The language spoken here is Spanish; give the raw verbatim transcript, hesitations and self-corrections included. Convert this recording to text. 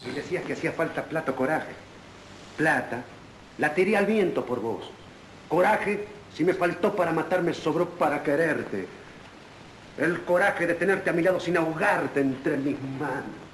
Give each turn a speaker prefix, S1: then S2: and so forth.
S1: Y decías que hacía falta plata o coraje. Plata, la tiré al viento por vos. Coraje, si me faltó para matarme, sobró para quererte. El coraje de tenerte a mi lado sin ahogarte entre mis manos.